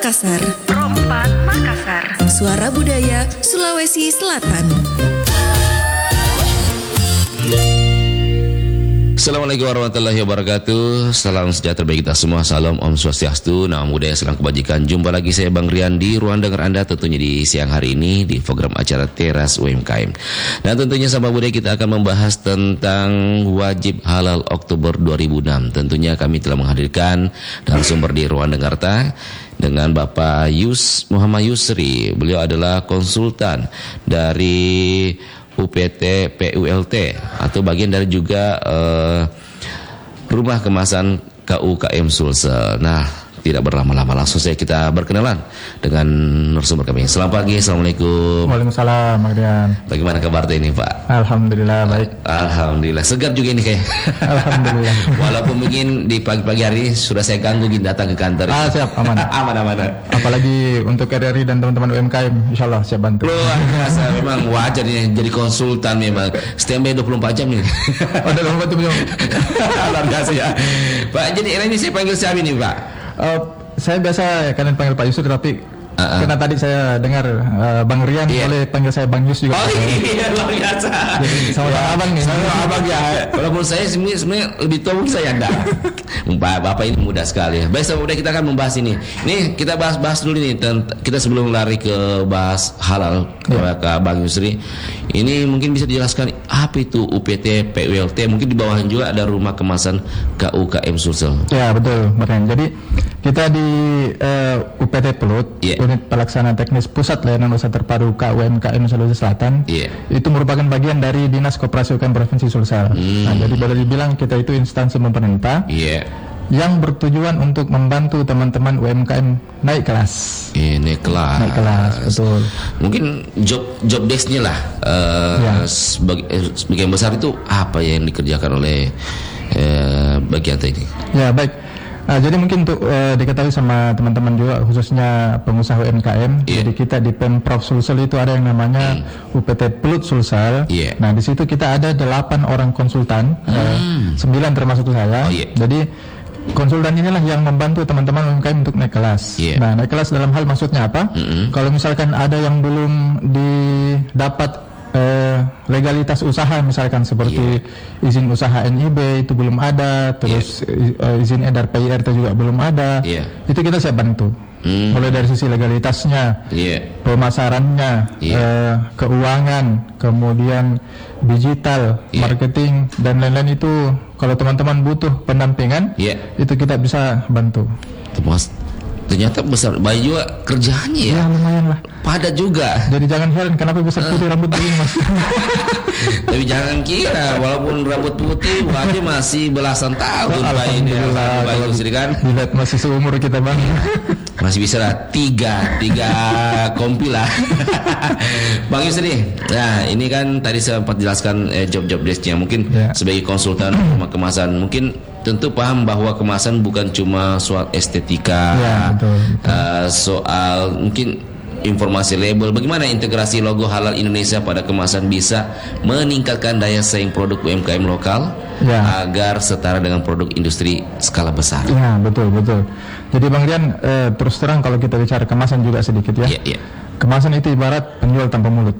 Makassar. Pro 4 Makassar. Suara budaya Sulawesi Selatan. Assalamualaikum warahmatullahi wabarakatuh. Salam sejahtera bagi kita semua. Salam Om Swastiastu, Namo Buddhaya, salam kebajikan. Jumpa lagi saya Bang Rian di ruang dengar Anda, tentunya di siang hari ini di program acara Teras UMKM. Dan tentunya sahabat budaya, kita akan membahas tentang wajib halal Oktober 2006. Tentunya kami telah menghadirkan narasumber di ruang dengar dengan Bapak Muhammad Yusri. Beliau adalah konsultan dari UPT PULT atau bagian dari juga rumah kemasan KUKM Sulsel. Nah, tidak berlama-lama, langsung saja kita berkenalan dengan narasumber kami. Selamat pagi, assalamualaikum. Waalaikumsalam, Pak Rian. Bagaimana kabar ini, Pak? Alhamdulillah baik. Alhamdulillah, segar juga ini kayak. Alhamdulillah. Walaupun mungkin di pagi-pagi hari sudah saya ganggu datang ke kantor. Siap, aman. Aman. Apalagi untuk RRI dan teman-teman UMKM, insya Allah siap bantu. Luar biasa, memang wajar ini jadi konsultan memang. Standby 24 jam nih. Oh, udah bantu belum? Luar biasa ya. Pak, jadi ini saya panggil siapa ini, Pak? Saya biasa kalian panggil Pak Yusuf, tapi karena tadi saya dengar Bang Rian boleh panggil saya Bang Yus juga. Oh iya, luar biasa. Sama abang nih. Sama abang ya. Walaupun saya sebenarnya lebih tua mungkin saya anda. Bapak ini mudah sekali. Baik, udah kita akan membahas ini. Nih kita bahas dulu nih. Kita sebelum lari ke bahas halal ke Bang Yusri. Ini mungkin bisa dijelaskan apa itu UPT PULT? Mungkin di bawahnya juga ada rumah kemasan KUKM Sulsel. Ya betul, Bang Rian. Jadi kita di UPT Pelut, Unit Pelaksana Teknis Pusat Layanan Usaha Terpadu KUMKM Sulawesi Selatan, itu merupakan bagian dari Dinas Koperasi UKM Provinsi Sulsel. Nah, jadi boleh dibilang kita itu instansi pemerintah yang bertujuan untuk membantu teman-teman UMKM naik kelas. Naik kelas, betul. Mungkin job desk-nya lah sebagian besar itu apa yang dikerjakan oleh bagian ini? Ya baik. Jadi mungkin untuk diketahui sama teman-teman juga, khususnya pengusaha UMKM. Jadi kita di Pemprov Sulsel itu ada yang namanya UPT Pelut Sulsel. Nah di situ kita ada 8 orang konsultan, 9 termasuk saya. Jadi konsultan inilah yang membantu teman-teman UMKM untuk naik kelas. Nah naik kelas dalam hal maksudnya apa? Kalau misalkan ada yang belum didapat legalitas usaha, misalkan seperti izin usaha NIB itu belum ada, terus izin edar PIRT juga belum ada, itu kita siap bantu. Mulai dari sisi legalitasnya, pemasarannya, keuangan, kemudian digital, marketing dan lain-lain itu kalau teman-teman butuh pendampingan, itu kita bisa bantu. Ternyata besar, baik juga kerjaannya ya. Lumayan lah. Padat juga. Jadi jangan heran kenapa besar putih rambut begini mas. Tapi jangan kira walaupun rambut putih berarti masih belasan tahun Pak ini. Alhamdulillah kan. Dilihat masih seumur kita bang. Masih bisa lah tiga kompi lah. Bang Yusri, nah ini kan tadi saya sempat jelaskan job desknya. Mungkin sebagai konsultan rumah kemasan, mungkin tentu paham bahwa kemasan bukan cuma soal estetika, betul. Soal mungkin informasi label, bagaimana integrasi logo halal Indonesia pada kemasan bisa meningkatkan daya saing produk UMKM lokal agar setara dengan produk industri skala besar. Ya betul. Jadi Bang Rian, terus terang kalau kita bicara kemasan juga sedikit ya. Kemasan itu ibarat penjual tanpa mulut.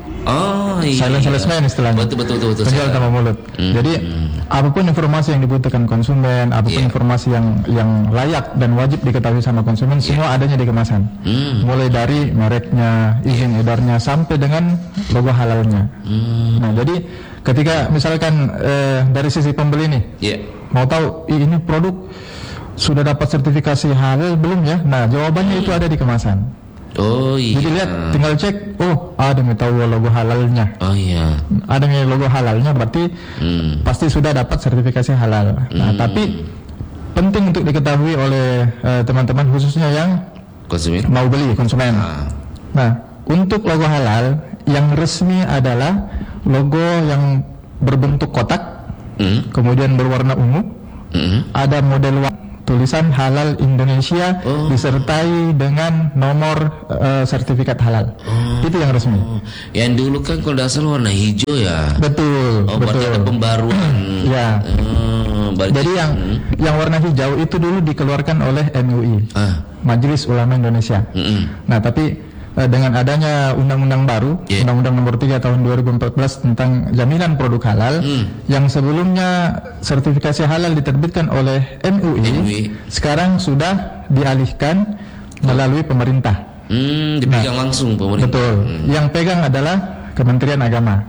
Silent salesman istilahnya. Betul. Penjual tanpa mulut. Jadi apapun informasi yang dibutuhkan konsumen, apapun informasi yang layak dan wajib diketahui sama konsumen, semua adanya di kemasan. Mulai dari mereknya, izin edarnya, sampai dengan logo halalnya. Nah, jadi ketika misalkan dari sisi pembeli nih, mau tahu ini produk sudah dapat sertifikasi halal belum ya? Nah, jawabannya itu ada di kemasan. Jadi lihat, tinggal cek, ada yang tahu logo halalnya. Ada yang logo halalnya berarti pasti sudah dapat sertifikasi halal. Nah, tapi penting untuk diketahui oleh teman-teman khususnya yang mau beli, konsumen. Nah, untuk logo halal yang resmi adalah logo yang berbentuk kotak, kemudian berwarna ungu, ada model tulisan halal Indonesia disertai dengan nomor sertifikat halal. Itu yang resmi. Yang dulu kan kalau tidak salah warna hijau ya. Betul. Berarti ada pembaruan. Ya. Jadi yang warna hijau itu dulu dikeluarkan oleh MUI, Majelis Ulama Indonesia. Nah, tapi dengan adanya undang-undang baru, Undang-Undang Nomor 3 Tahun 2014 tentang jaminan produk halal, yang sebelumnya sertifikasi halal diterbitkan oleh MUI, sekarang sudah dialihkan melalui pemerintah. Dipegang langsung pemerintah. Betul. Yang pegang adalah Kementerian Agama.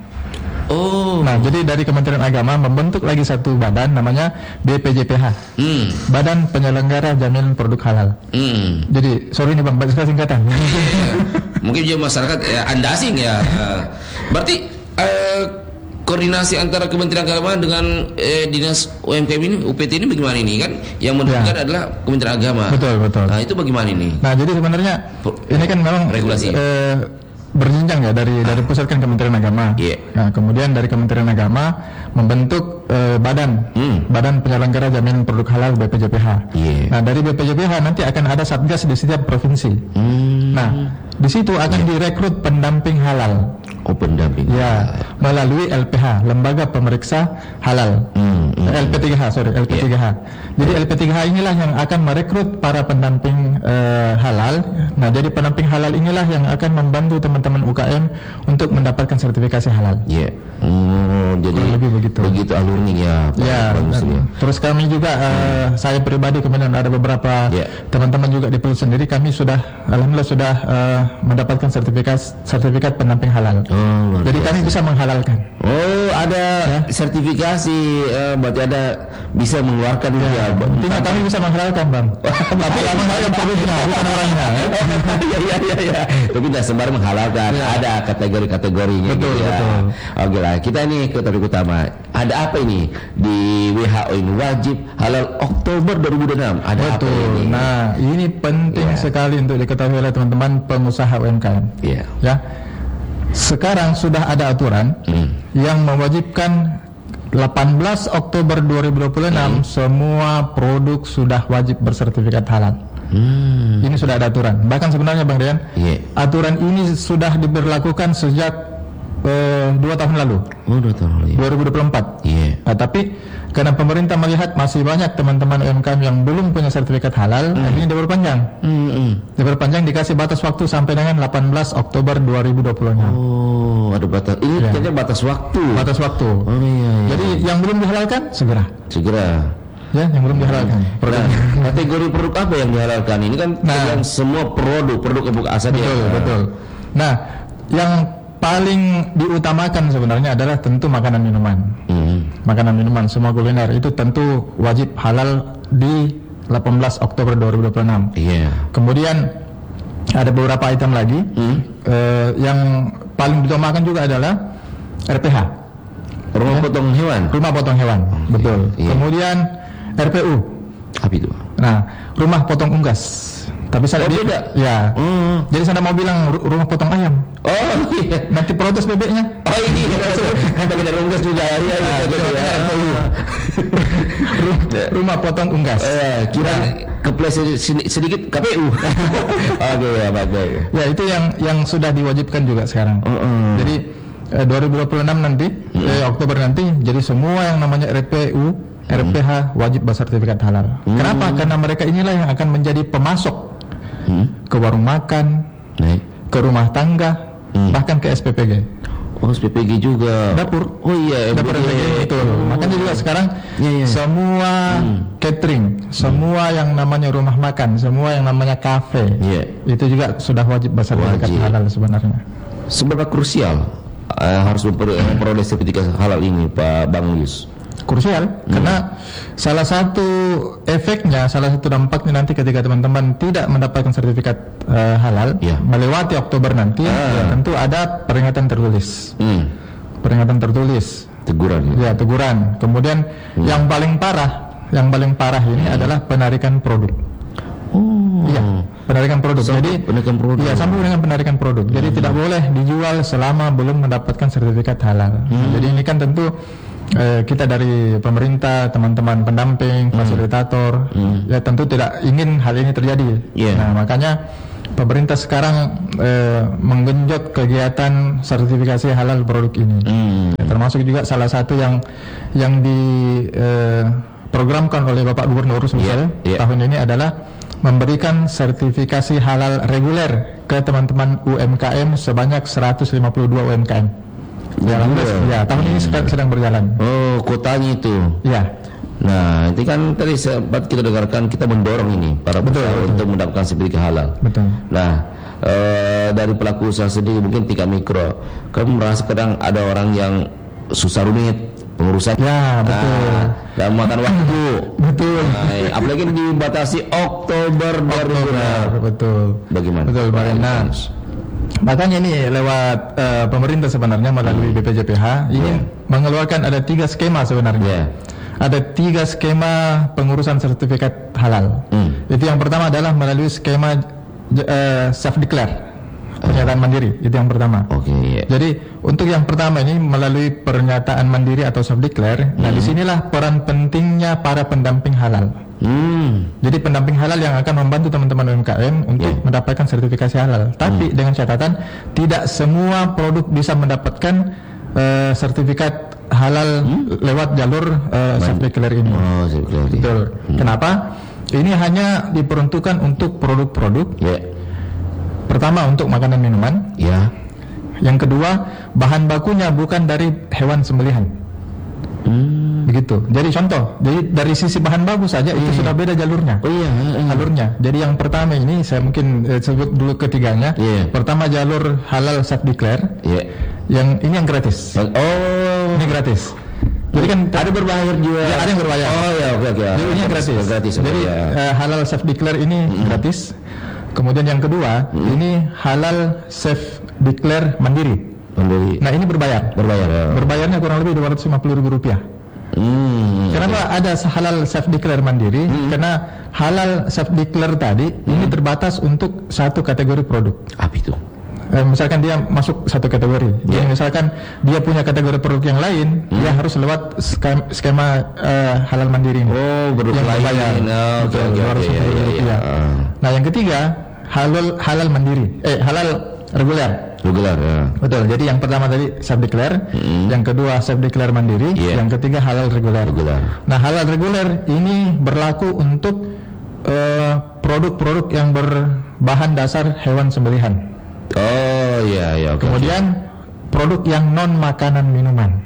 Nah, jadi dari Kementerian Agama membentuk lagi satu badan namanya BPJPH, Badan Penyelenggara Jaminan Produk Halal. Jadi, sorry nih Bang, baca singkatan. Mungkin juga masyarakat Anda asing ya. Berarti koordinasi antara Kementerian Agama dengan Dinas UMKM ini, UPT ini bagaimana ini kan? Yang menentukan adalah Kementerian Agama. Betul. Nah, itu bagaimana ini? Nah, jadi sebenarnya ini kan memang regulasi. Berjenjang ya dari pusat kan Kementerian Agama. Nah, kemudian dari Kementerian Agama membentuk Badan Penyelenggara Jaminan Produk Halal BPJPH. Nah, dari BPJPH nanti akan ada satgas di setiap provinsi. Nah, di situ akan direkrut pendamping halal. Pendamping. Ya, melalui LPH, Lembaga Pemeriksa Halal. LP3H. Jadi LP3H inilah yang akan merekrut para pendamping halal. Nah, jadi pendamping halal inilah yang akan membantu teman-teman UKM untuk mendapatkan sertifikasi halal. Jadi lebih begitu alurnya ya. Terus kami juga saya pribadi, kemudian ada beberapa teman-teman juga di Pulau sendiri, kami sudah alhamdulillah sudah mendapatkan sertifikat pendamping halal. Jadi kami bisa menghalalkan. Ada sertifikasi, berarti ada bisa mengeluarkan ya. Intinya kami bisa menghalalkan, Bang. Tapi menghalalkan produknya, bukan orangnya. Ya. Tapi tidak sembarang menghalalkan. Ada kategori-kategorinya. Betul. Oke lah, kita ini ke topik utama. Ada apa ini di WHO ini, wajib halal Oktober 2006? Ada apa ini? Nah, ini penting sekali untuk diketahui oleh teman-teman pengusaha UMKM. Ya. Sekarang sudah ada aturan yang mewajibkan 18 Oktober 2026 semua produk sudah wajib bersertifikat halal. Ini sudah ada aturan. Bahkan sebenarnya Bang Dean, aturan ini sudah diberlakukan sejak 2 tahun lalu. 2 tahun lalu. 2024. Nah, tapi karena pemerintah melihat masih banyak teman-teman UMKM yang belum punya sertifikat halal, akhirnya diperpanjang. Diperpanjang, dikasih batas waktu sampai dengan 18 Oktober 2026. Ada batas. Ini ternyata batas waktu. Batas waktu. Jadi yang belum dihalalkan segera. Ya, yang belum dihalalkan. Kategori produk apa yang dihalalkan? Ini kan yang semua produk asal dia. Betul. Nah, yang paling diutamakan sebenarnya adalah tentu makanan minuman. Makanan minuman, semua kuliner itu tentu wajib halal di 18 Oktober 2026. Kemudian ada beberapa item lagi yang paling diutamakan juga adalah RPH, rumah potong hewan. Betul. Kemudian RPU. Apa itu? Nah, rumah potong unggas. Tapi saya beda. Ya. Jadi saya mau bilang rumah potong ayam. Nanti protes bebeknya. Kita unggas juga. Rumah potong unggas. Kira kepleset sedikit KPU. Ya, itu yang sudah diwajibkan juga sekarang. Jadi 2026 nanti, Oktober nanti, jadi semua yang namanya RPU, RPH wajib bersertifikat halal. Kenapa? Karena mereka inilah yang akan menjadi pemasok ke warung makan, ke rumah tangga, bahkan ke SPPG. SPPG juga. Dapur. Dapur SPPG itu. Makanya juga sekarang semua catering, semua yang namanya rumah makan, semua yang namanya kafe, itu juga sudah wajib bersertifikat halal sebenarnya. Seberapa krusial harus memperoleh sertifikat halal ini, Pak Bang Yus? Krusial, karena salah satu efeknya, salah satu dampaknya nanti ketika teman-teman tidak mendapatkan sertifikat halal melewati Oktober nanti, tentu ada peringatan tertulis. Peringatan tertulis, teguran. Teguran. Kemudian yang paling parah ini adalah penarikan produk. penarikan produk. Jadi penarikan produk. Iya, sampai dengan penarikan produk. Jadi tidak boleh dijual selama belum mendapatkan sertifikat halal. Jadi ini kan tentu kita dari pemerintah, teman-teman pendamping, fasilitator, ya tentu tidak ingin hal ini terjadi. Nah, makanya pemerintah sekarang menggenjot kegiatan sertifikasi halal produk ini. Termasuk juga salah satu yang diprogramkan oleh Bapak Gubernur Sulsel tahun ini adalah memberikan sertifikasi halal reguler ke teman-teman UMKM sebanyak 152 UMKM. Ya, tahun ini sedang berjalan. Oh, kotanya itu. Ya. Nah, itu kan tadi sempat kita dengarkan, kita mendorong ini para pengusaha untuk mendapatkan sertifikat halal. Betul. Nah, dari pelaku usaha sendiri mungkin tingkat mikro, kamu merasa kadang ada orang yang susah rumit pengurusan. Ya, betul. Dan makan waktu. Betul. Nah, apalagi dibatasi Oktober 2020. Betul. Bagaimana? Betul, Nah, makanya ini lewat pemerintah sebenarnya melalui BPJPH ini mengeluarkan ada 3 skema sebenarnya. Ada 3 skema pengurusan sertifikat halal. Itu yang pertama adalah melalui skema self declare, pernyataan mandiri. Itu yang pertama. Jadi untuk yang pertama ini melalui pernyataan mandiri atau self declare. Nah, disinilah peran pentingnya para pendamping halal. Jadi pendamping halal yang akan membantu teman-teman UMKM untuk mendapatkan sertifikasi halal. Tapi dengan catatan tidak semua produk bisa mendapatkan sertifikat halal lewat jalur self-declare ini. Betul. Kenapa? Ini hanya diperuntukkan untuk produk-produk. Pertama untuk makanan minuman. Yang kedua, bahan bakunya bukan dari hewan sembelihan. Begitu. Jadi contoh, jadi dari sisi bahan baku saja itu sudah beda jalurnya. Alurnya. Jadi yang pertama ini saya mungkin sebut dulu ketiganya. Pertama jalur halal self declare. Yang ini yang gratis. Ini gratis. Jadi kan ada berbayar juga. Ya, ada yang berbayar. Oke. Jadi ini yang gratis. Jadi halal self declare ini gratis. Kemudian yang kedua, ini halal self declare mandiri. Nah, ini berbayar. Berbayarnya kurang lebih Rp250.000. Kenapa ada halal self declare mandiri? Karena halal self declare tadi ini terbatas untuk satu kategori produk. Apa itu? Misalkan dia masuk satu kategori. Jadi misalkan dia punya kategori produk yang lain, dia harus lewat skema halal mandiri ini. Berbayar. Nah, yang ketiga halal mandiri. Halal reguler. Betul. Jadi yang pertama tadi self declare, yang kedua self declare mandiri, yang ketiga halal reguler. Nah, halal reguler ini berlaku untuk produk-produk yang berbahan dasar hewan sembelihan. Kemudian produk yang non makanan minuman.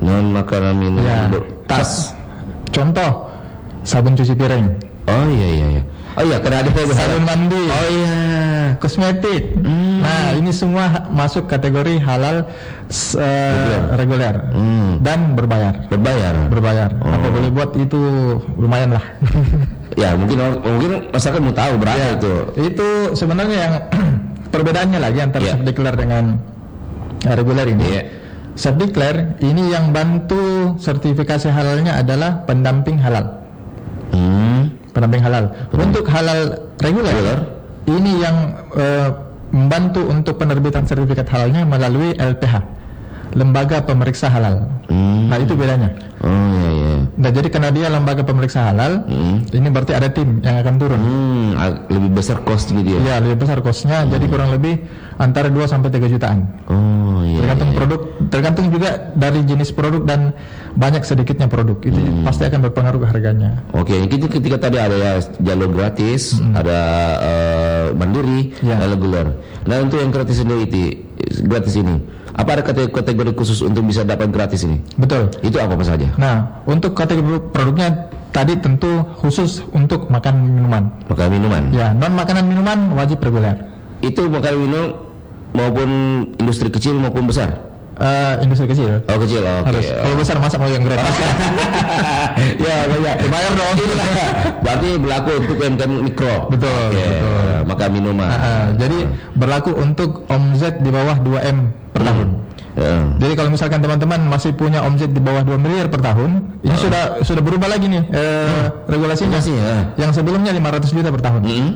Tas. Contoh sabun cuci piring. Karena ada sabun mandi. Kosmetik. Nah, ini semua masuk kategori halal reguler dan berbayar. Apa boleh buat itu lumayan lah. Ya, mungkin masyarakat mau tahu berapa itu. Itu sebenarnya yang perbedaannya lagi antara self declare dengan reguler ini. Self declare ini yang bantu sertifikasi halalnya adalah pendamping halal. Untuk halal reguler ini yang membantu untuk penerbitan sertifikat halalnya melalui LPH, lembaga pemeriksa halal. Nah, itu bedanya. Nah, jadi karena dia lembaga pemeriksa halal, ini berarti ada tim yang akan turun. Lebih besar kosnya dia. Ya, lebih besar kosnya. Jadi kurang lebih antara 2 sampai 3 jutaan. Tergantung produk, tergantung juga dari jenis produk dan banyak sedikitnya produk. Itu pasti akan berpengaruh ke harganya. Ketika tadi ada jalur gratis, ada mandiri, ada reguler. Nah, untuk yang gratis ini, apa ada kategori khusus untuk bisa dapat gratis ini? Betul. Itu apa saja? Nah, untuk kategori produknya tadi tentu khusus untuk makanan minuman. Ya, non makanan minuman wajib reguler. Itu makanan minum maupun industri kecil maupun besar? Industri kecil. Kecil. Harus. Kalau besar masa mau yang gratis? Dibayar dong. Berarti berlaku untuk UMKM mikro. Betul. Makanan minuman. Jadi berlaku untuk omzet di bawah 2M per tahun. Jadi kalau misalkan teman-teman masih punya omzet di bawah 2 miliar per tahun, ini sudah berubah lagi nih regulasinya. Yang sebelumnya 500 juta per tahun.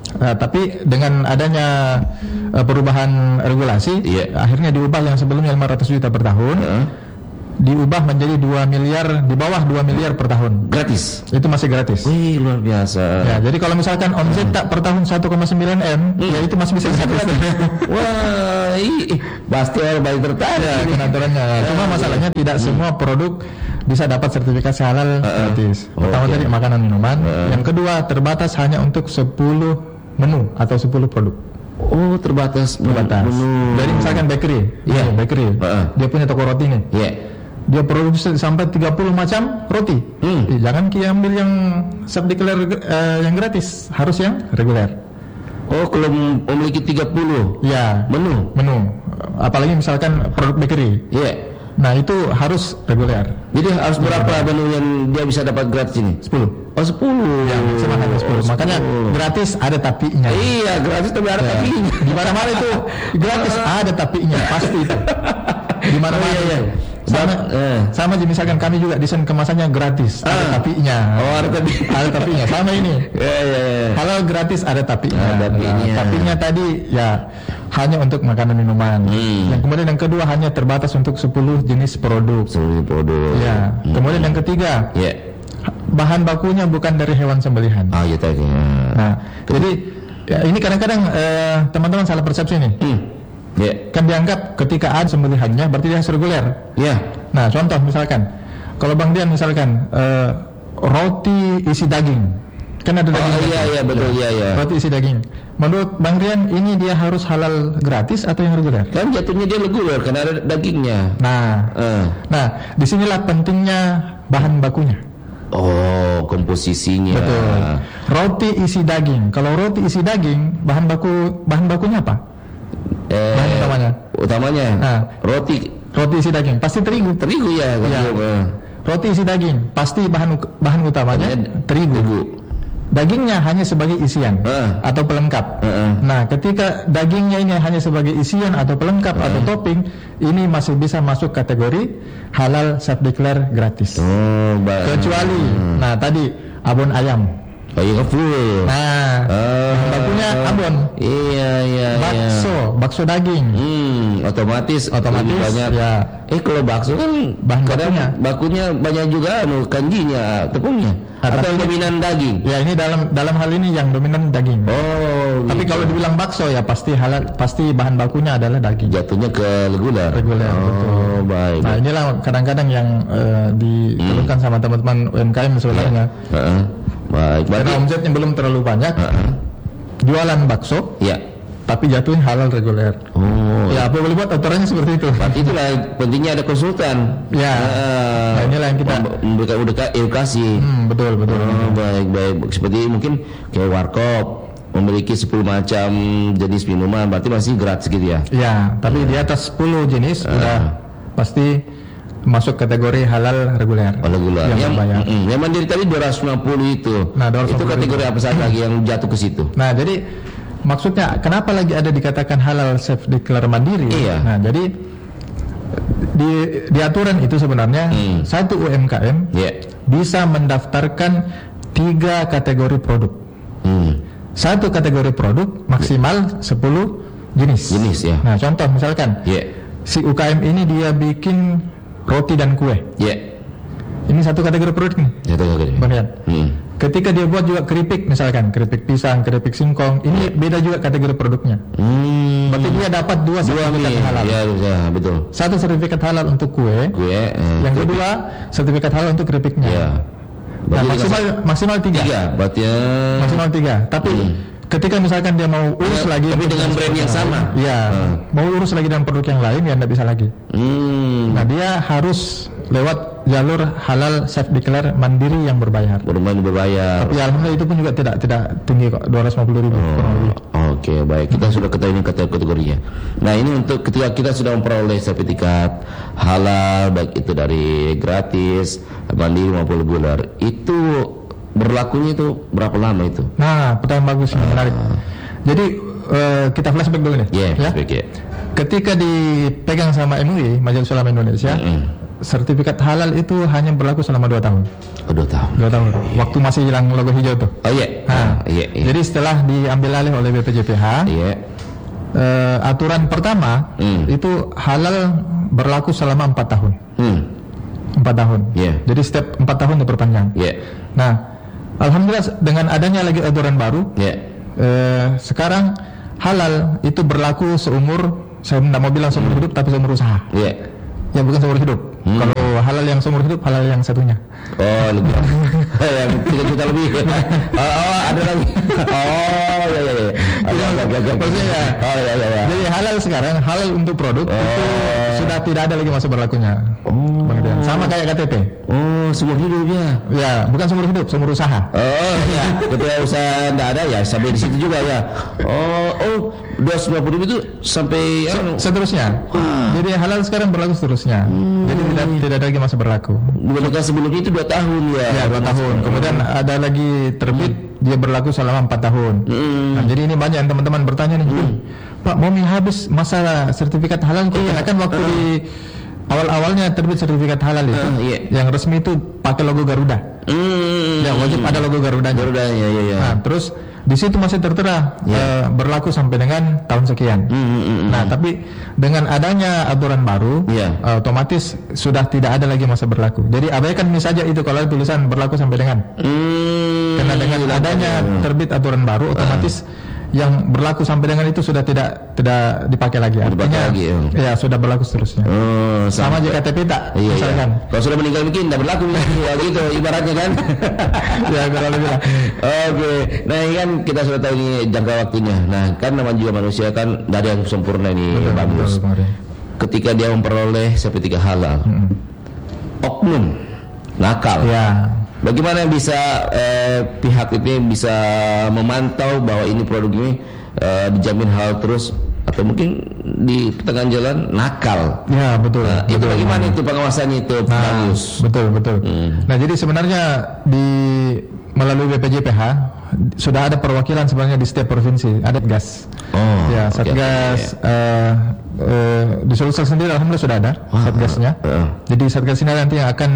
Nah, tapi dengan adanya perubahan regulasi, akhirnya diubah yang sebelumnya 500 juta per tahun, diubah menjadi 2 miliar, di bawah 2 miliar per tahun. Gratis? Itu masih gratis. Wih, luar biasa. Ya, jadi kalau misalkan omset tak per tahun 1,9 M, ya itu masih bisa gratis. Wah, pasti orang baik tertarik. Aturannya. Cuma masalahnya tidak semua produk bisa dapat sertifikasi halal gratis. Pertama tadi makanan minuman, yang kedua terbatas hanya untuk 10 menu atau 10 produk. Oh, terbatas. Jadi misalkan bakery, bakery, dia punya toko roti nih. Dia produksi sampai 30 macam roti. Jangan kita ambil yang self-declare yang gratis, harus yang reguler. Oh, kalau memiliki 30 menu. Apalagi misalkan produk bakery. Nah, itu harus reguler. Jadi harus berapa menu yang dia bisa dapat gratis ini? 10. Oh, 10. Ya, maksimal 10. Makanya gratis ada tapinya. Iya, gratis tapi ada tapinya. Di mana-mana itu gratis ada tapinya, pasti itu. Di mana-mana. Sama misalkan kami juga desain kemasannya gratis, ada tapinya. Oh, ada tapinya. Sama ini. Halal gratis ada tapinya. Tapinya tadi ya hanya untuk makanan minuman. Yang kemudian yang kedua hanya terbatas untuk 10 jenis produk. 10 produk. Ya. Kemudian yang ketiga, bahan bakunya bukan dari hewan sembelihan. Nah, jadi ya, ini kadang-kadang teman-teman salah persepsi nih. Kan dianggap ketika ada sembelihannya berarti dia harus reguler. Nah, contoh misalkan kalau Bang Dian misalkan roti isi daging, kan ada daging. Betul. Roti isi daging. Menurut Bang Dian ini dia harus halal gratis atau yang reguler? Kan jatuhnya dia reguler karena ada dagingnya. Nah, disinilah pentingnya bahan bakunya. Oh, komposisinya. Betul. Roti isi daging. Kalau roti isi daging, bahan bakunya apa? Bahan utamanya. Roti isi daging pasti terigu ya. Roti isi daging pasti bahan utamanya terigu. Dagingnya hanya sebagai isian atau pelengkap. Nah, ketika dagingnya ini hanya sebagai isian atau pelengkap atau topping, ini masih bisa masuk kategori halal self-declare gratis. Kecuali nah tadi abon ayam. Full. Nah, bakunya abon. Bakso daging. Otomatis banyak. Ya. Kalau bakso kan bahan bakunya banyak juga kanjinya, tepungnya. Atau dominan daging. Ya, ini dalam hal ini yang dominan daging. Tapi gitu. kalau dibilang bakso ya pasti halal, pasti bahan bakunya adalah daging. Jatuhnya ke reguler. Betul. Baik. Nah, inilah kadang-kadang yang dikeluhkan sama teman-teman UMKM sebenarnya. Baik. Karena omsetnya belum terlalu banyak. Jualan bakso. Tapi jatuhin halal reguler. Ya, apa boleh buat aturannya seperti itu. Berarti itulah pentingnya ada konsultan. Nah, inilah yang kita memberikan edukasi. Betul. Baik. Seperti mungkin kayak warkop memiliki 10 macam jenis minuman, berarti masih gratis gitu ya. Ya, tapi di atas 10 jenis udah pasti masuk kategori halal reguler. Yang mandiri tadi 250 itu. Nah, itu kategori apa saja lagi yang jatuh ke situ? Nah, jadi maksudnya kenapa lagi ada dikatakan halal self declare mandiri? Nah, jadi di aturan itu sebenarnya satu UMKM bisa mendaftarkan 3 kategori produk. Satu kategori produk maksimal 10 jenis. Nah, contoh misalkan si UKM ini dia bikin roti dan kue. Ini satu kategori produk nih. Ketika dia buat juga keripik, misalkan keripik pisang, keripik singkong, ini beda juga kategori produknya. Berarti dia dapat 2 sertifikat halal. Betul. Satu sertifikat halal untuk kue. Yang kedua sertifikat halal untuk keripiknya. Nah, maksimal 3. Maksimal 3. Tapi ketika misalkan dia mau urus lagi tapi dengan brand yang sama, mau urus lagi dengan produk yang lain, ya tidak bisa lagi. Nah, dia harus lewat jalur halal self declare mandiri yang berbayar. Tapi alhamdulillah itu pun juga tidak tinggi kok, 250.000. Oke, baik. Kita sudah ketahui kategorinya. Nah, ini untuk ketika kita sudah memperoleh sertifikat halal, baik itu dari gratis, mandiri maupun reguler, itu berlakunya itu berapa lama itu? Nah, pertanyaan bagus, menarik. Jadi kita flashback dulu nih. Flashback. Ketika dipegang sama MUI, Majelis Ulama Indonesia, sertifikat halal itu hanya berlaku selama 2 tahun. 2 tahun. 2 tahun. Waktu masih hilang logo hijau tuh. Oh iya. Iya. Jadi setelah diambil alih oleh BPJPH, aturan pertama itu halal berlaku selama 4 tahun. 4 tahun. Jadi setiap 4 tahun diperpanjang. Nah, alhamdulillah dengan adanya lagi aturan baru, sekarang halal itu berlaku seumur, saya tidak mau bilang seumur hidup, tapi seumur usaha. Ya bukan seumur hidup. Kalau halal yang seumur hidup, halal yang satunya. Oh, lebih. Yang 3 juta lebih. Ada lagi. Maksudnya jadi halal sekarang, halal untuk produk itu sudah tidak ada lagi masa berlakunya. Sama kayak KTP. Seumur hidup ya. Ya, bukan seumur hidup, seumur usaha. Ya. Ketika usaha tidak ada ya sampai di situ juga ya. 290.000 itu sampai seterusnya. Jadi halal sekarang berlaku seterusnya. Jadi tidak ada lagi masa berlaku. Bukan sebelumnya itu 2 tahun ya. Ya, 2 tahun. Kemudian ada lagi terbit, dia berlaku selama 4 tahun. Nah, jadi ini banyak yang teman-teman bertanya nih, Pak, mau habis masa sertifikat halal? Karena kan waktu di awal-awalnya terbit sertifikat halal itu, yang resmi itu pakai logo Garuda. Ya, wajib ada logo Garuda. Nah, terus di situ masih tertera berlaku sampai dengan tahun sekian. Nah, tapi dengan adanya aturan baru, otomatis sudah tidak ada lagi masa berlaku. Jadi abaikan saja itu kalau tulisan berlaku sampai dengan. Karena dengan adanya terbit aturan baru, otomatis yang berlaku sampai dengan itu sudah tidak dipakai lagi. Artinya ya sudah berlaku seterusnya. Sama jika KTP tak, misalkan. Kalau sudah meninggal mungkin tidak berlaku gitu ibaratnya kan. Ya kurang lebih lah. Oke. Nah ini kan kita sudah tahu ini jangka waktunya. Nah kan namanya juga manusia kan tidak ada yang sempurna ini, bagus. Ketika dia memperoleh sertifikat halal, oknum nakal. Ya. Bagaimana bisa pihak ini bisa memantau bahwa ini produk ini dijamin halal terus, atau mungkin di pertengahan jalan nakal? Ya betul. Itu bagaimana itu pengawasannya itu? Betul. Nah jadi sebenarnya melalui BPJPH sudah ada perwakilan sebenarnya di setiap provinsi, ada Satgas. Satgas di Sulsel sendiri alhamdulillah sudah ada Satgasnya. Jadi Satgas ini nanti yang akan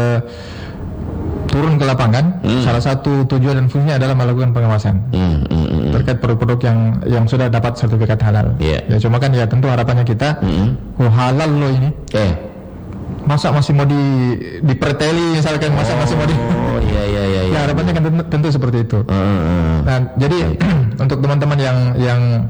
turun ke lapangan. Salah satu tujuan dan fungsinya adalah melakukan pengawasan terkait produk-produk yang sudah dapat sertifikat halal. Ya cuma kan ya tentu harapannya kita, halal loh ini. Masa masih mau diperteli misalkan, masa masih mau ya harapannya kan tentu seperti itu. Nah jadi untuk teman-teman yang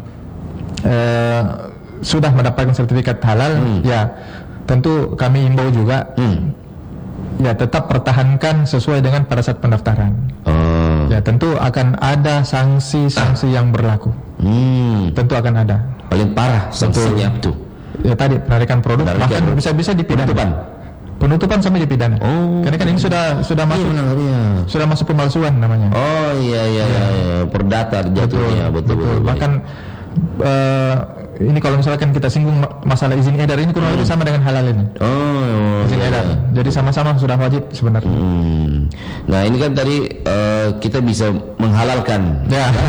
sudah mendapatkan sertifikat halal, ya tentu kami himbau juga, ya tetap pertahankan sesuai dengan pada saat pendaftaran. Ya tentu akan ada sanksi-sanksi yang berlaku. Tentu akan ada. Paling parah sanksinya itu. Ya tadi penarikan produk, bahkan bisa dipidana. Penutupan sampai dipidana. Karena kan ini sudah masuk sudah masuk pemalsuan namanya. Perdata jatuhnya betul. Bahkan ini kalau misalkan kita singgung masalah izin edar ini kurang lebih sama dengan halal ini. Izin edar. Jadi sama-sama sudah wajib sebenarnya. Nah ini kan tadi kita bisa menghalalkan.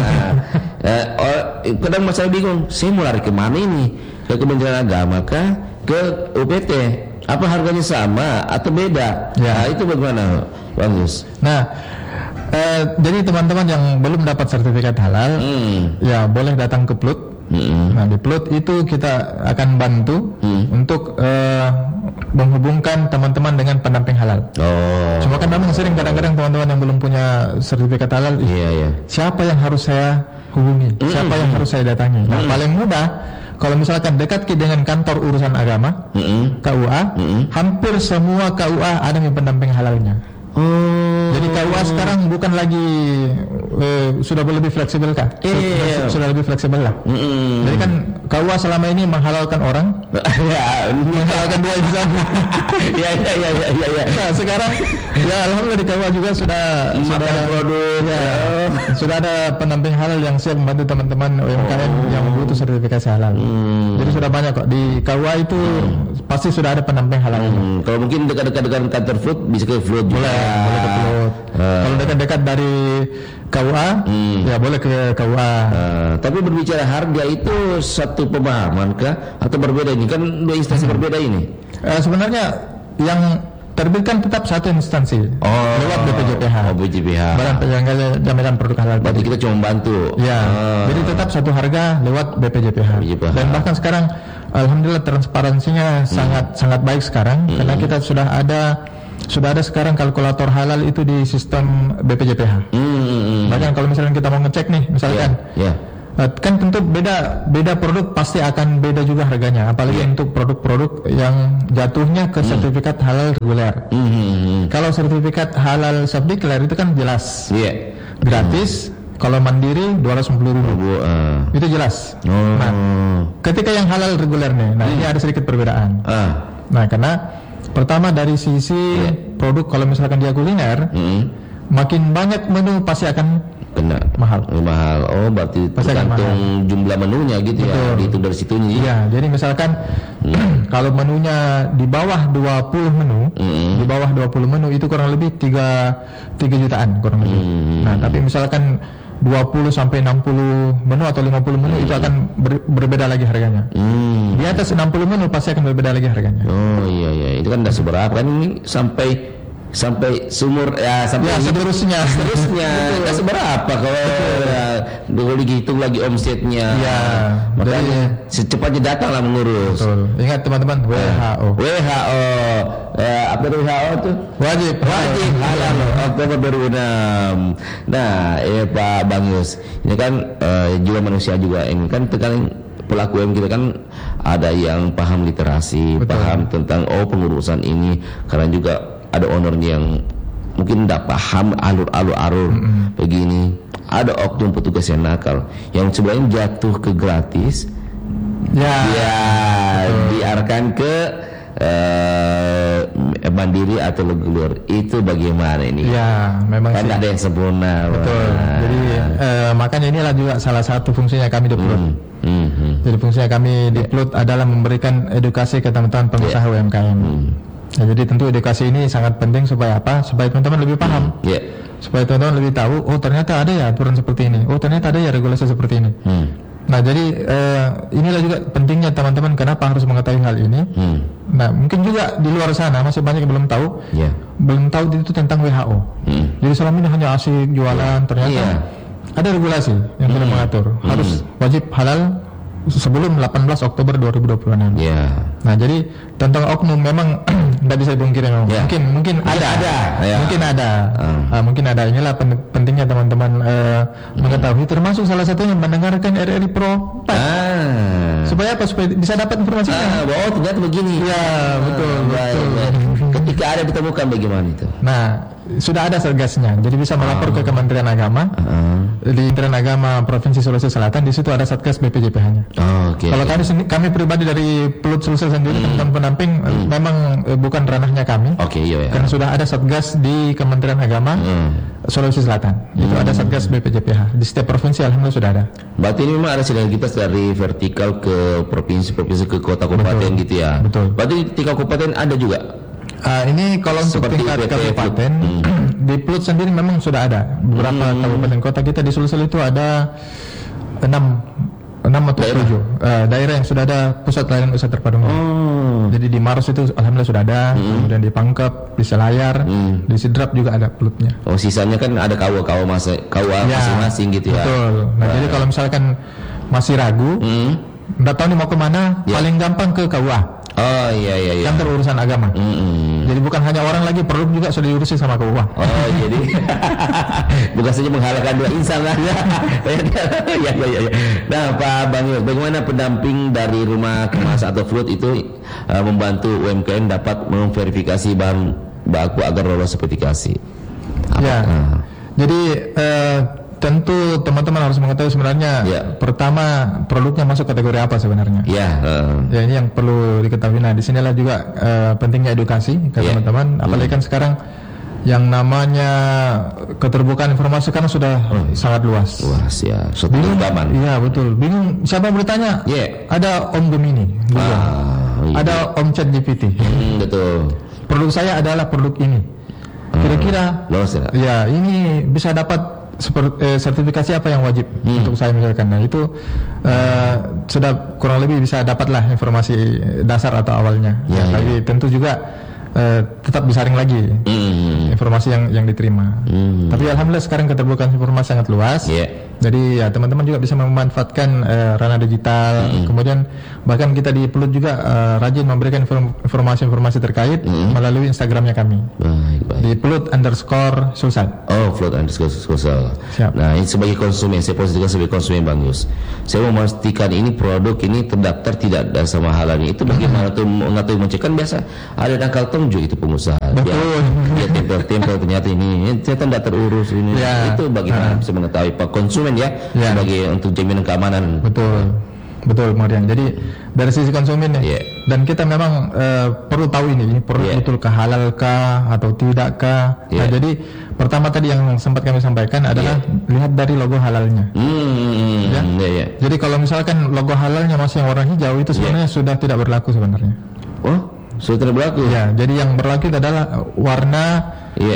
Kadang masalah bingung, saya mau lari kemana ini? Ke Kementerian Agama kah? Ke UPT? Apa harganya sama atau beda? Nah itu bagaimana, Bang Yus? Nah jadi teman-teman yang belum dapat sertifikat halal, ya boleh datang ke PLUT. Nah di PLUT itu kita akan bantu untuk menghubungkan teman-teman dengan pendamping halal. Cuma kan memang sering kadang-kadang teman-teman yang belum punya sertifikat halal, siapa yang harus saya hubungi, siapa yang harus saya datangi. Nah paling mudah kalau misalkan dekat dengan kantor urusan agama, KUA, hampir semua KUA ada yang pendamping halalnya. Jadi KUA sekarang bukan lagi sudah lebih fleksibel kah? Sudah lebih fleksibel lah. Jadi kan KUA selama ini menghalalkan orang, menghalalkan dua insan. Nah sekarang ya alhamdulillah di KUA juga sudah sudah ada pendamping halal yang siap membantu teman-teman UMKM yang butuh sertifikasi halal. Jadi sudah banyak kok di KUA itu pasti sudah ada pendamping halal. Kalau mungkin dekat-dekat dengan kantor FLUT bisa ke FLUT juga. Boleh ke FLUT. Kalau dekat-dekat dari KUA, ya boleh ke KUA. Tapi berbicara harga itu satu pemahaman kah atau berbeda ini? Kan dua instansi berbeda ini. Sebenarnya yang terbitkan tetap satu instansi lewat BPJPH. Badan Penyelenggara Jaminan Produk Halal. Berarti kita cuma bantu. Ya. Jadi tetap satu harga lewat BPJPH. Dan bahkan sekarang alhamdulillah transparansinya sangat baik sekarang karena kita sudah ada sekarang kalkulator halal itu di sistem BPJPH. Bahkan kalau misalnya kita mau ngecek nih misalkan kan tentu beda produk pasti akan beda juga harganya, apalagi untuk produk-produk yang jatuhnya ke sertifikat halal reguler. Kalau sertifikat halal self-declare itu kan jelas gratis. Kalau mandiri 250.000 itu jelas. Nah, ketika yang halal reguler nih, nah ini ada sedikit perbedaan. Nah, karena pertama dari sisi produk, kalau misalkan dia kuliner, makin banyak menu pasti akan mahal. Oh, berarti tergantung jumlah menunya gitu. Betul. Ya, dihitung dari situnya. Iya, jadi misalkan kalau menunya di bawah 20 menu, di bawah 20 menu itu kurang lebih 3 jutaan kurang lebih. Nah, tapi misalkan 20 sampai 60 menu atau 50 menu itu akan berbeda lagi harganya. Di atas 60 menu pasti akan berbeda lagi harganya. Oh iya, itu kan udah seberapa kan ini sampai sumur sampai seterusnya nggak seberapa kalau dulu dihitung lagi omsetnya. Makanya secepatnya datanglah mengurus. Betul. Ingat teman-teman, WHO apa itu WHO tuh? Wajib halal Oktober 2006. Nah, Pak Bang Yus, ini kan juga manusia juga ini kan terkadang pelaku UMKM kita kan ada yang paham literasi, paham tentang pengurusan ini, karena juga ada ownernya yang mungkin tidak paham alur begini. Ada oknum petugas yang nakal yang sebenarnya jatuh ke gratis, diarahkan ke mandiri atau reguler. Itu bagaimana ini? Ya, memang kan ada yang sempurna. Betul. Jadi makanya inilah juga salah satu fungsinya kami di Plut. Jadi fungsinya kami di Plut adalah memberikan edukasi ke teman-teman pengusaha UMKM. Ya, jadi tentu edukasi ini sangat penting supaya apa? Supaya teman-teman lebih paham. Supaya teman-teman lebih tahu, oh ternyata ada ya aturan seperti ini. Oh ternyata ada ya regulasi seperti ini. Nah, jadi inilah juga pentingnya teman-teman kenapa harus mengetahui hal ini. Nah, mungkin juga di luar sana masih banyak yang belum tahu. Belum tahu itu tentang WHO. Jadi selama ini hanya asik jualan, ternyata ada regulasi yang sudah mengatur. Harus wajib halal sebelum 18 Oktober 2026. Nah, jadi tentang oknum memang tidak bisa dipungkiri memang. Mungkin ada. Inilah pentingnya teman-teman mengetahui, termasuk salah satunya mendengarkan RRI Pro 4. Supaya apa? Supaya bisa dapat informasinya. Ternyata begini. Betul. Ketika ada ditemukan bagaimana itu? Nah, sudah ada satgasnya. Jadi bisa melapor ke Kementerian Agama. Di Kementerian Agama Provinsi Sulawesi Selatan, di situ ada satgas BPJPH-nya. Kalau kami pribadi dari Plut Sulsel sendiri, teman pendamping memang bukan ranahnya kami. Karena sudah ada satgas di Kementerian Agama Sulawesi Selatan. Itu ada satgas BPJPH. Di setiap provinsi alhamdulillah sudah ada. Berarti ini memang ada sinergitas dari vertikal ke provinsi ke kota kabupaten gitu ya. Betul. Berarti tingkat kabupaten ada juga. Ini kalau untuk tingkat kabupaten di Plut sendiri memang sudah ada beberapa kabupaten kota kita di Sulsel itu ada 6 atau 7 daerah yang sudah ada pusat layanan usaha terpadu. Jadi di Maros itu alhamdulillah sudah ada, kemudian di Pangkep, di Selayar, di Sidrap juga ada Plutnya. Sisanya kan ada KUA masing-masing gitu ya. Betul. Nah, jadi kalau misalkan masih ragu, nggak tahu nih mau kemana, paling gampang ke KUA. Kantor urusan agama. Jadi bukan hanya orang lagi, produk juga sudah diurusin sama KUA. Jadi bukan saja menghalalkan dua insan lah. Nah, Pak Bang Yus, bagaimana pendamping dari rumah kemas atau Plut itu membantu UMKM dapat memverifikasi bahan baku agar lolos sertifikasi? Jadi tentu teman-teman harus mengetahui sebenarnya pertama produknya masuk kategori apa sebenarnya. Ini yang perlu diketahui. Nah, disinilah juga pentingnya edukasi ke teman-teman. Apalagi kan sekarang yang namanya keterbukaan informasi kan sudah sangat luas. Bingung, betul. Bingung siapa bertanya? Ada Om Gemini, ada Om ChatGPT. Betul. Produk saya adalah produk ini. Kira-kira ini bisa dapat sertifikasi apa yang wajib untuk saya misalkan. Nah, itu sudah kurang lebih bisa dapatlah informasi dasar atau awalnya. Tapi tentu juga tetap disaring lagi informasi yang diterima. Tapi alhamdulillah sekarang keterbukaan informasi sangat luas. Jadi ya teman-teman juga bisa memanfaatkan ranah digital. Kemudian bahkan kita di Pluit juga rajin memberikan informasi-informasi terkait melalui Instagramnya kami. Baik. Di Pluit_Sulsel. Oh, Pluit_Sulsel. Nah, ini sebagai konsumen, saya posisikan sebagai konsumen Bang Yus. Saya mau memastikan ini produk ini terdaftar tidak ada sama halalnya. Itu bagaimana tuh mengetahui mencek? Kan biasa ada dangkal tongju itu pengusaha. Betul. Dia tempel ternyata ini ternyata tidak terurus ini. Itu bagaimana bisa mengetahui Pak konsumen sebagai untuk jaminan keamanan. Betul Marian. Jadi dari sisi konsumen dan kita memang perlu tahu ini produk betul halalkah atau tidakkah. Nah, jadi pertama tadi yang sempat kami sampaikan adalah lihat dari logo halalnya. Jadi kalau misalkan logo halalnya masih yang warna hijau itu sebenarnya sudah tidak berlaku sebenarnya. Oh, sudah tidak berlaku. Ya, jadi yang berlaku adalah warna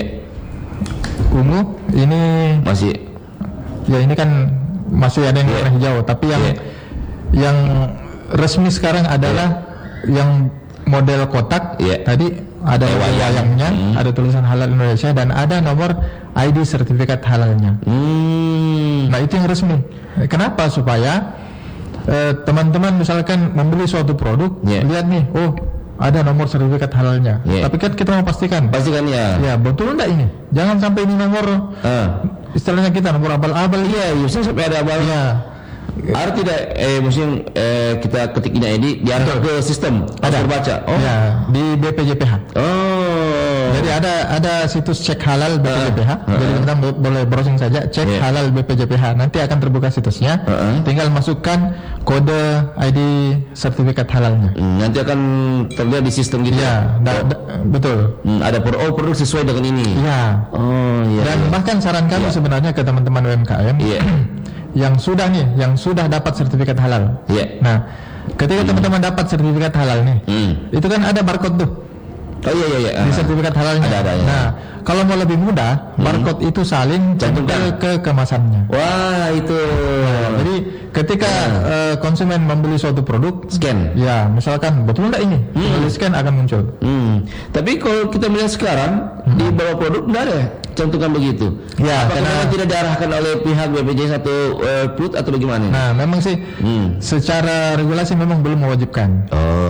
ungu ini masih. Ya ini kan masih ada yang warna hijau, tapi yang resmi sekarang adalah yang model kotak. Tadi ada wayangnya, ada tulisan halal Indonesia dan ada nomor ID sertifikat halalnya. Nah itu yang resmi. Kenapa? Supaya teman-teman misalkan membeli suatu produk, lihat nih, oh ada nomor sertifikat halalnya. Tapi kan kita mau pastikan ya betul enggak ini? Jangan sampai ini nomor istilahnya kita nomor abal-abal. Biasanya sampai ada abalnya. Ada tidak mungkin kita ketik ini diantar ke sistem ada baca. Di BPJPH. Jadi ada situs cek halal BPJPH. Jadi kita boleh browsing saja cek halal BPJPH. Nanti akan terbuka situsnya. Tinggal masukkan kode ID sertifikat halalnya. Nanti akan terlihat di sistem gitu. Betul. Ada produk sesuai dengan ini. Dan bahkan saran kami sebenarnya ke teman-teman UMKM yang sudah dapat sertifikat halal. Nah, ketika teman-teman dapat sertifikat halal nih, itu kan ada barcode tuh. Di sertifikat halalnya. Ada. Nah, kalau mau lebih mudah, barcode itu salin tempel ke kemasannya. Wah, itu. Jadi ketika konsumen membeli suatu produk, scan. Ya, misalkan betul enggak ini? Di scan akan muncul. Tapi kalau kita melihat sekarang di bawah produk tidak ada cantumkan begitu. Karena tidak diarahkan oleh pihak BPJS atau Pluit atau bagaimana? Nah, memang sih secara regulasi memang belum mewajibkan.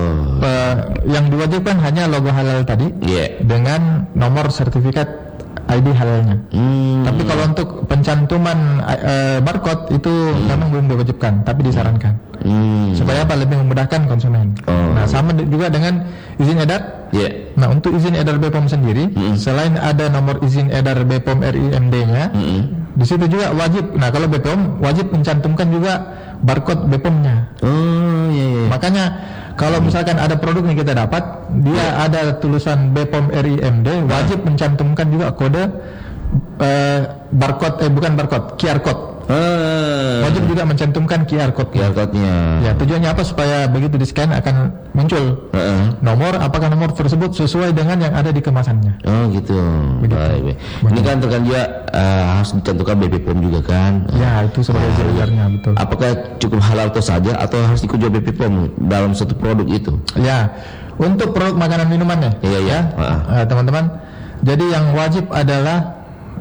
Yang diwajibkan hanya logo halal tadi dengan nomor sertifikat ID halalnya. Tapi kalau untuk pencantuman barcode itu memang belum diwajibkan, tapi disarankan. Supaya lebih memudahkan konsumen. Nah, sama juga dengan izin edar. Nah, untuk izin edar BPOM sendiri, selain ada nomor izin edar BPOM RIMD-nya, di situ juga wajib. Nah, kalau BPOM wajib mencantumkan juga barcode BPOM-nya. Makanya kalau misalkan ada produk yang kita dapat, dia ada tulisan BPOM RIMD, wajib mencantumkan juga kode barcode, bukan barcode, QR code. Wajib juga mencantumkan QR code-nya. Ya, tujuannya apa? Supaya begitu di-scan akan muncul nomor, apakah nomor tersebut sesuai dengan yang ada di kemasannya. Oh, gitu. Baik. Ini kan terkait juga harus dicantumkan BPOM juga kan? Ya, itu sebagai jalurnya, betul. Apakah cukup halal itu saja atau harus ikut juga BPOM dalam satu produk itu? Ya, untuk produk makanan minumannya. Teman-teman. Jadi yang wajib adalah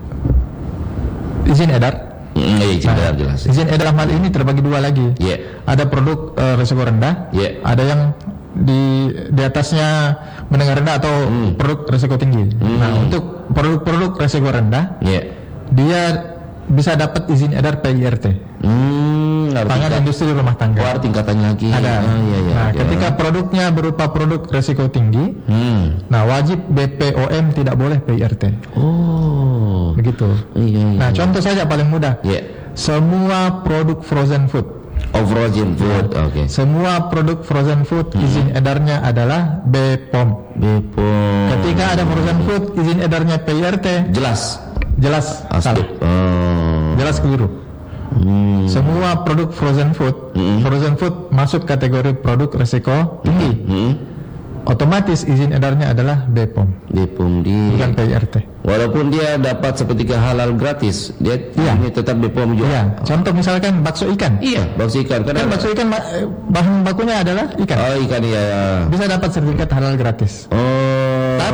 izin edar. Jelas. Izin edar hal ini terbagi dua lagi. Ada produk resiko rendah, ada yang di atasnya menengah rendah atau produk resiko tinggi. Nah, untuk produk-produk resiko rendah, dia bisa dapat izin edar PIRT. Pangan industri rumah tangga. Tingkatannya lagi. Ada. Nah, ketika produknya berupa produk resiko tinggi, nah wajib BPOM, tidak boleh PIRT. Begitu. Nah, contoh saja paling mudah. Semua produk frozen food. Frozen food. Semua produk frozen food izin edarnya adalah BPOM. Ketika ada frozen food izin edarnya PIRT. Jelas salah. Jelas keliru. Semua produk frozen food masuk kategori produk resiko tinggi. Otomatis izin edarnya adalah BPOM. Bukan PIRT. Walaupun dia dapat sepertiga halal gratis, dia ini tetap BPOM juga. Contoh misalkan bakso ikan. Bakso ikan. Kan bakso ikan bahan bakunya adalah ikan. Ikan. Bisa dapat sertifikat halal gratis. Tapi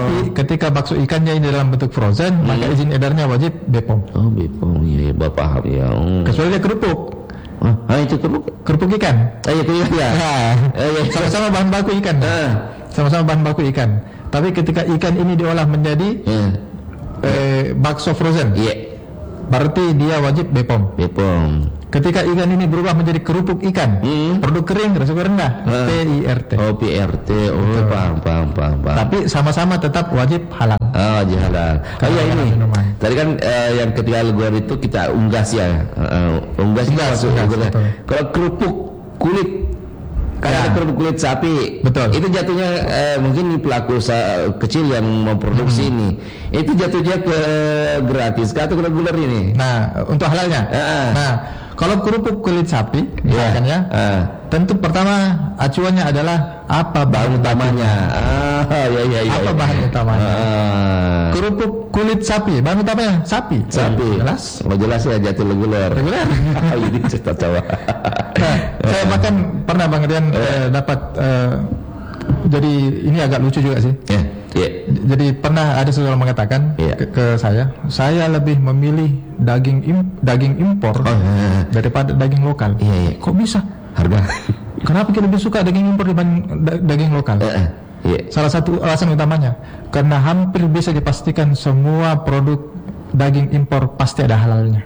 Tapi ketika bakso ikannya ini dalam bentuk frozen, maka izin edarnya wajib BPOM. Oh, BPOM, iya, Bapak paham ya. Kecuali dia kerupuk. Itu kerupuk ikan. Iya, ya. Sama-sama bahan baku ikan. Sama-sama bahan baku ikan. Tapi ketika ikan ini diolah menjadi bakso frozen, berarti dia wajib BPOM. Ketika ikan ini berubah menjadi kerupuk ikan, produk kering resiko rendah, PIRT. Oh, PIRT. Oh, paham. Tapi sama-sama tetap wajib halal. Wajib halal. Ini. Minuman. Tadi kan yang ketika luar itu kita unggas ya. Unggas. Kalau kerupuk kulit, kayak kerupuk kulit sapi, betul. Itu jatuhnya mungkin pelaku usaha kecil yang memproduksi ini, itu jatuhnya ke gratis atau ke reguler ini. Nah, untuk halalnya. Nah, kalau kerupuk kulit sapi, misalkan tentu pertama acuannya adalah apa bahan utamanya. Apa bahan utamanya? Kerupuk kulit sapi, bahan utamanya sapi. Jelas? Oh, jelas ya, jatuh reguler. Ini cerita Jawa. Saya bahkan pernah Bang Rian dapat jadi ini agak lucu juga sih. Jadi pernah ada seseorang mengatakan ke saya lebih memilih daging impor daripada daging lokal. Kok bisa? Harga. Kenapa kita lebih suka daging impor dibanding daging lokal? Salah satu alasan utamanya karena hampir bisa dipastikan semua produk daging impor pasti ada halalnya.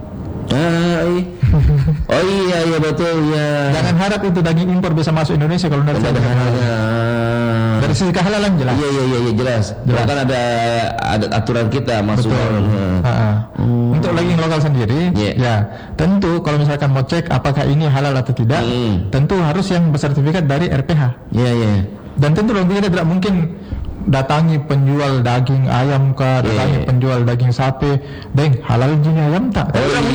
Oh iya betul ya. Jangan harap itu daging impor bisa masuk Indonesia kalau tidak ada halalnya. Dari sisi kehalalan jelas. Iya jelas. Bahkan ada aturan kita masuk. Untuk daging lokal sendiri, ya tentu kalau misalkan mau cek apakah ini halal atau tidak, tentu harus yang bersertifikat dari RPH. Dan tentu dong kita tidak mungkin datangi penjual daging ayam datangi penjual daging sapi, deng halal jini ayam tak?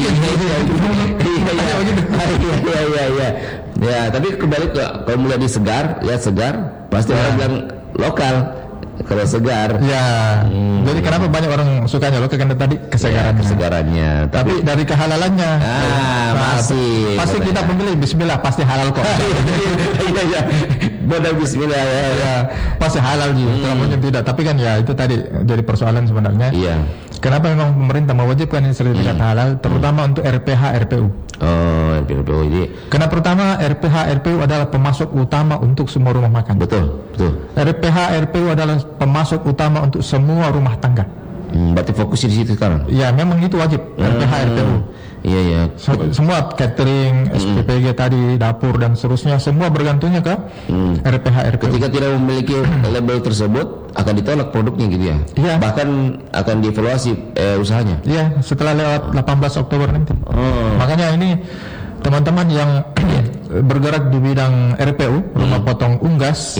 Ya, tapi kembali ke kalau mulai di segar, pasti orang bilang lokal. Kalau segar, jadi kenapa banyak orang sukanya lokal karena tadi kesegarannya. Tapi dari kehalalannya, pasti kita pemilih Bismillah pasti halal kok. Benar Bismillah pasti halal juga. Kalau mungkin tidak, tapi kan ya itu tadi jadi persoalan sebenarnya. Kenapa memang pemerintah mewajibkan sertifikat halal, terutama untuk RPH RPU? RPU ini. Karena pertama RPH RPU adalah pemasok utama untuk semua rumah makan. Betul. RPH RPU adalah pemasok utama untuk semua rumah tangga. Berarti fokusnya di situ sekarang. Ya, memang itu wajib RPH RPU. Iya. Semua catering, SPPG tadi, dapur dan seterusnya, semua bergantungnya ke RPH RPU. Ketika tidak memiliki label tersebut, akan ditolak produknya gitu ya. Bahkan akan dievaluasi usahanya. Setelah lewat 18 Oktober nanti. Makanya ini teman-teman yang bergerak di bidang RPU, rumah potong unggas,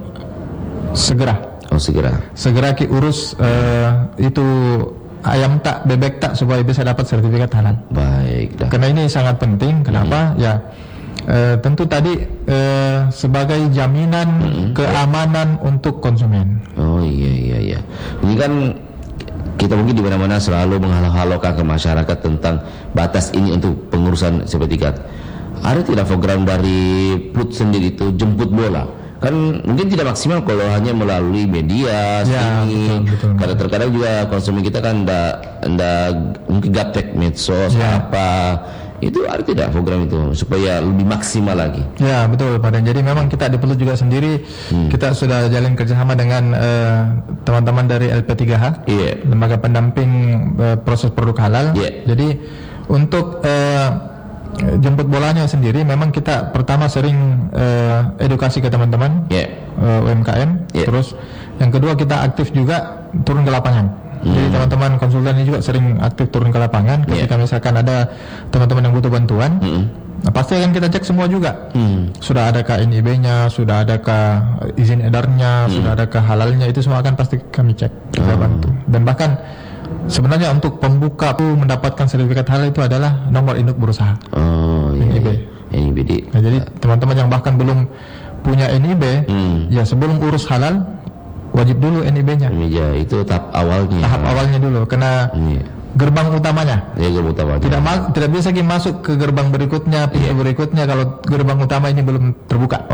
segera urus itu ayam tak, bebek tak supaya bisa dapat sertifikat halal. Baik. Karena ini sangat penting. Kenapa? Tentu tadi sebagai jaminan keamanan untuk konsumen. Oh iya. Ini kan kita mungkin di mana-mana selalu menghalau-halaukan ke masyarakat tentang batas ini untuk pengurusan sertifikat. Ada tidak program dari PLUT sendiri itu jemput bola? Kan mungkin tidak maksimal kalau hanya melalui media, betul. Karena terkadang juga konsumen kita kan mungkin gaptek medsos itu ada tidak program itu supaya lebih maksimal lagi? Ya betul Pak. Dan jadi memang kita di PLUT juga sendiri kita sudah jalin kerjasama dengan teman-teman dari LP3H, lembaga pendamping proses produk halal. Jadi untuk jemput bolanya sendiri memang kita pertama sering edukasi ke teman-teman UMKM, terus yang kedua kita aktif juga turun ke lapangan. Jadi teman-teman konsultan ini juga sering aktif turun ke lapangan ketika misalkan ada teman-teman yang butuh bantuan. Nah, pasti akan kita cek semua juga. Sudah adakah NIB-nya, sudah adakah izin edarnya, sudah adakah halalnya, itu semua akan pasti kami cek, kita bantu. Dan bahkan sebenarnya untuk pembuka mendapatkan sertifikat halal itu adalah nomor induk berusaha. NIB. Nah, jadi teman-teman yang bahkan belum punya NIB, ya sebelum urus halal wajib dulu NIB-nya. Iya, itu tahap awalnya. Tahap awalnya dulu, karena gerbang utamanya. Gerbang utamanya. Tidak bisa masuk ke gerbang berikutnya, pintu berikutnya kalau gerbang utama ini belum terbuka.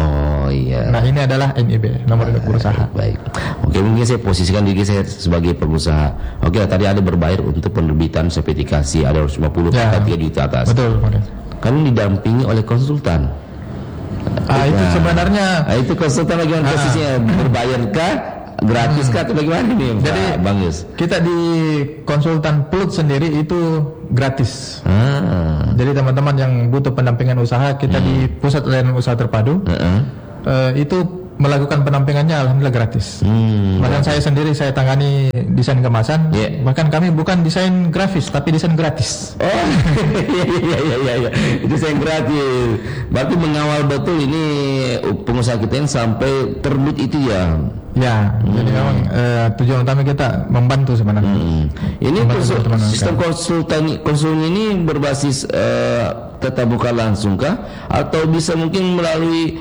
Oh iya. Nah ini adalah NIB, nomor induk berusaha. Baik. Oke, mungkin saya posisikan diri saya sebagai pengusaha. Oke, tadi ada berbayar untuk penerbitan sertifikasi, ada 50 ya, 3 juta atas. Betul. Kan didampingi oleh konsultan. Itu sebenarnya. Itu konsultan bagaimana posisinya, berbayarkah? Gratis kah atau bagaimana nih? Jadi Bang Yus, kita di konsultan Plut sendiri itu gratis. Jadi teman-teman yang butuh pendampingan usaha, kita di pusat layanan usaha terpadu itu melakukan pendampingannya alhamdulillah gratis. Bahkan saya sendiri saya tangani desain kemasan. Bahkan kami bukan desain grafis tapi desain gratis. Oh iya. Desain gratis. Berarti mengawal betul ini pengusaha kita yang sampai terbit itu ya. Ya, jadi memang tujuan utama kita membantu sebenarnya. Ini sistem konsultan ini berbasis tatap muka langsung kah? Atau bisa mungkin melalui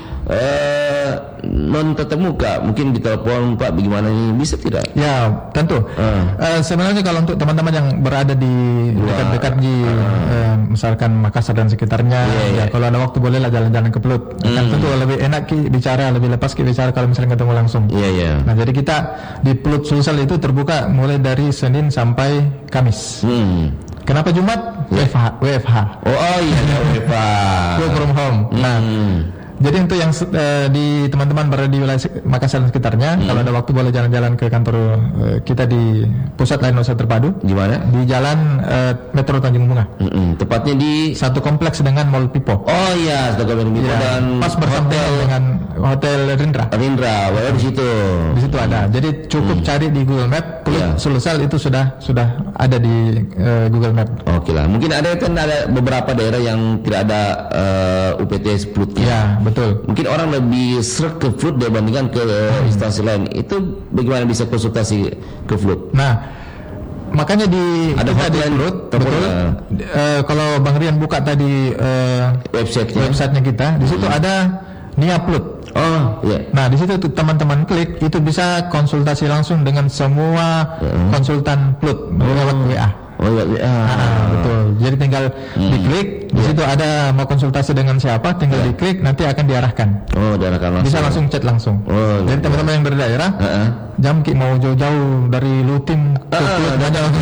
non tatap muka, mungkin ditelepon Pak, bagaimana ini, bisa tidak? Ya tentu. Sebenarnya kalau untuk teman-teman yang berada di dekat-dekat di misalkan Makassar dan sekitarnya, kalau ada waktu bolehlah jalan-jalan ke Plut. Kan tentu lebih enak bicara, lebih lepas bicara kalau misalnya ketemu langsung. Nah jadi kita di Plut Sulsel itu terbuka mulai dari Senin sampai Kamis. Kenapa Jumat? WFH. Oh iya, WFH. Work from home. Nah, jadi untuk yang di teman-teman berada di wilayah Makassar dan sekitarnya, kalau ada waktu boleh jalan-jalan ke kantor kita di pusat layanan usaha terpadu. Di mana? Di Jalan Metro Tanjung Bunga. Tepatnya di satu kompleks dengan Mall Pipo. Oh iya, satu kompleks Pipo dan pas bersampingan dengan Hotel Rindra. Di situ. Di situ ada. Jadi cukup cari di Google Map. Sulsel itu sudah ada di Google Map. Oke lah. Mungkin ada beberapa daerah yang tidak ada UPT Plut. Ya, betul. Mungkin orang lebih seret ke Plut dibandingkan ke instansi lain. Itu bagaimana bisa konsultasi ke Plut? Nah, makanya ada kita di Plut, betul. Kalau Bang Rian buka tadi websitenya kita, di situ ada Nia Plut. Oh, iya. Nah, di situ teman-teman klik itu bisa konsultasi langsung dengan semua konsultan Plut lewat WA. Oh iya, betul. Jadi tinggal diklik, di situ ada mau konsultasi dengan siapa, tinggal diklik, nanti akan diarahkan. Oh, diarahkan langsung. Bisa langsung chat langsung. Jadi teman-teman yang berdaerah, Jamki mau jauh-jauh dari Lutim ke Plut,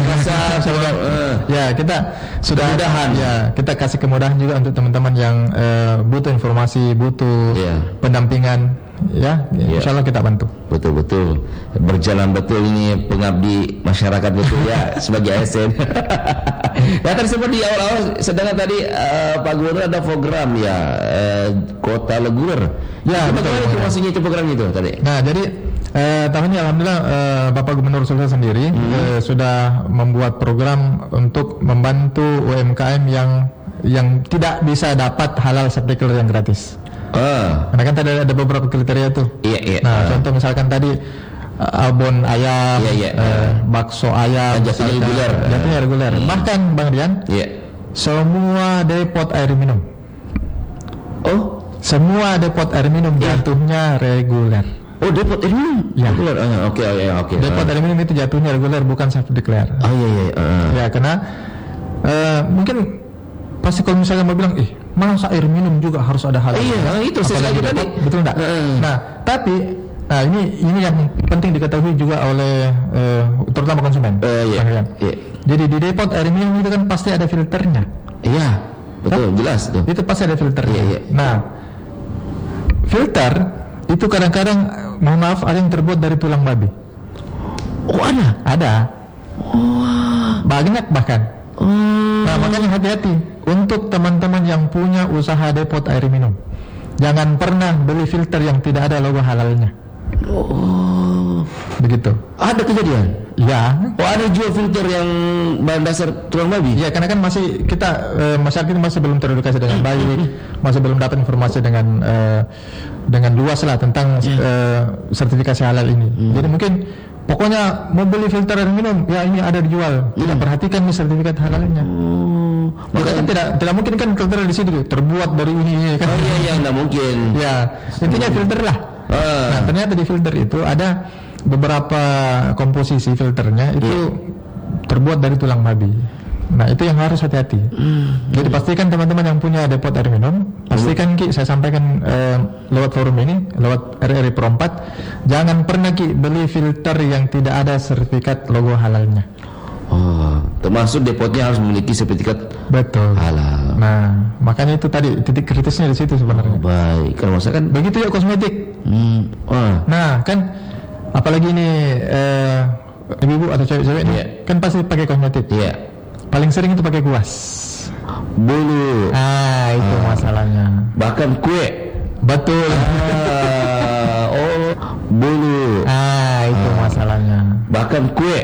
ya kita sudah kemudahan. Ya, kita kasih kemudahan juga untuk teman-teman yang butuh informasi, butuh pendampingan. Ya, insya Allah kita bantu. Betul berjalan betul ini pengabdi masyarakat betul ya sebagai ASN. Ya tadi seperti di awal-awal sedangkan tadi Pak Gubernur ada program ya Kota Leguler. Ya, bagaimana informasinya itu program itu tadi? Nah, jadi tahun ini alhamdulillah Bapak Gubernur Sulsel sendiri sudah membuat program untuk membantu UMKM yang tidak bisa dapat halal certificate yang gratis. Karena kan tadi ada beberapa kriteria tuh. Iya. Nah, contoh misalkan tadi abon ayam, bakso ayam, jatuhnya reguler. Bahkan Bang Rian, semua depot air minum. Oh, semua depot air minum jatuhnya reguler. Oh, depot air minum? Ya. Reguler. Oke. Depot air minum itu jatuhnya reguler, bukan self declare. Oh iya. Ya, karena mungkin pasti kalau misalnya mau bilang, masa air minum juga harus ada halal? Iya, itu saya tadi. Betul enggak? Nah, tapi ini yang penting diketahui juga oleh terutama konsumen. Jadi di depot air minum itu kan pasti ada filternya. Iya, betul, jelas tuh. Itu pasti ada filternya. Iya. Nah, filter itu kadang-kadang mohon maaf ada yang terbuat dari tulang babi. Oh, ada. Banyak bahkan. Nah, makanya hati-hati untuk teman-teman yang punya usaha depot air minum. Jangan pernah beli filter yang tidak ada logo halalnya. Begitu. Ada kejadian? Ya. Ada jual filter yang bahan dasar tulang babi? Ya, karena kan masih kita masyarakat masih belum teredukasi dengan baik, masih belum dapat informasi dengan luas lah tentang sertifikasi halal ini. Jadi mungkin pokoknya mau beli filter air minum, ya ini ada dijual. Tidak perhatikan nih sertifikat halalnya. Makanya tidak mungkin kan filter di situ terbuat dari ini kan. Oh iya, enggak mungkin. Ya, intinya filter lah. Nah, ternyata di filter itu ada beberapa komposisi filternya itu terbuat dari tulang babi. Nah itu yang harus hati-hati. Jadi pastikan teman-teman yang punya depot air minum, pastikan Ki, saya sampaikan lewat forum ini, lewat RRI Pro 4, jangan pernah Ki beli filter yang tidak ada sertifikat logo halalnya. Oh, termasuk depotnya harus memiliki sertifikat betul halal. Nah makanya itu tadi titik kritisnya di situ sebenarnya. Baik, kalau masa kan begitu ya kosmetik. Nah kan apalagi ini ibu-ibu atau cewek-cewek kan pasti pakai kosmetik. Paling sering itu pakai kuas, bulu. Itu masalahnya. Bahkan kue. Betul. Bulu. Itu masalahnya. Bahkan kue.